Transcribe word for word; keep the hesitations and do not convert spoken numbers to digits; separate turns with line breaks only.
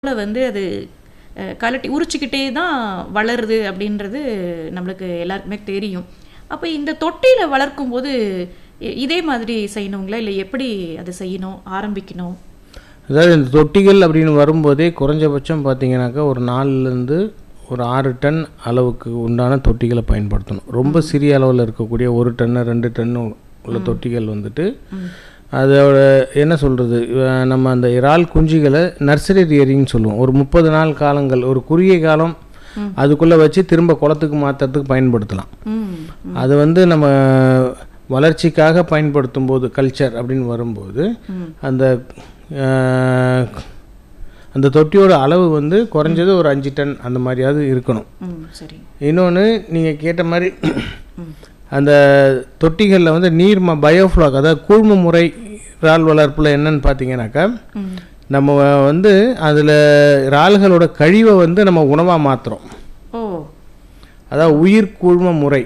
வந்து அது அ கழட்டி உரிச்சுக்கிட்டே தான் வளருது அப்படின்றது நம்மளுக்கு எல்லாருக்குமே தெரியும். அப்ப இந்த தொட்டியில வளர்க்கும்போது இ இதே மாதிரி செய்யணுங்களா? இல்ல எப்படி அத செய்யணும்? ஆரம்பிக்கணும்?
அதாவது இந்த தொட்டிகள் அப்படின்னு வரும்போதே குறைஞ்சபட்சம் பார்த்தீங்கன்னாக்கா ஒரு நாலுலேருந்து ஒரு ஆறு டன் அளவுக்கு உண்டான தொட்டிகளை பயன்படுத்தணும். ரொம்ப சிறிய அளவில் இருக்கக்கூடிய ஒரு டன்னு ரெண்டு டன்னு உள்ள தொட்டிகள் வந்துட்டு அதோட என்ன சொல்கிறது, நம்ம அந்த இறால் குஞ்சுகளை நர்சரி ரியரிங்னு சொல்லுவோம். ஒரு முப்பது நாள் காலங்கள், ஒரு குறுகிய காலம் அதுக்குள்ளே வச்சு திரும்ப குளத்துக்கு மாற்றுறதுக்கு பயன்படுத்தலாம். அது வந்து நம்ம வளர்ச்சிக்காக பயன்படுத்தும் போது கல்ச்சர் அப்படின்னு வரும்போது அந்த அந்த தொட்டியோட அளவு வந்து குறைஞ்சது ஒரு அஞ்சு டன் அந்த மாதிரியாவது இருக்கணும். இன்னொன்று நீங்கள் கேட்ட மாதிரி அந்த தொட்டிகளில் வந்து நீர் ம பயோஃப்ளாக் அதாவது கூழ்ம முறை இறால் வளர்ப்பில் என்னன்னு பார்த்தீங்கன்னாக்கா, நம்ம வந்து அதில் இறால்களோட கழிவை வந்து நம்ம உணவாக மாற்றுறோம். அதாவது உயிர் கூழ்ம முறை